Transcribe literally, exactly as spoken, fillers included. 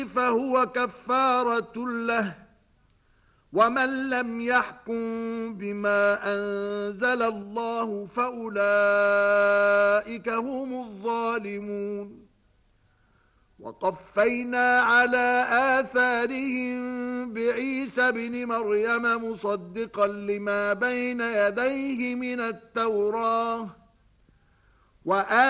فهو كفارة له، ومن لم يحكم بما أنزل الله فأولئك هم الظالمون. وقفينا على آثارهم بعيسى بن مريم مصدقا لما بين يديه من التوراة، وآتيناه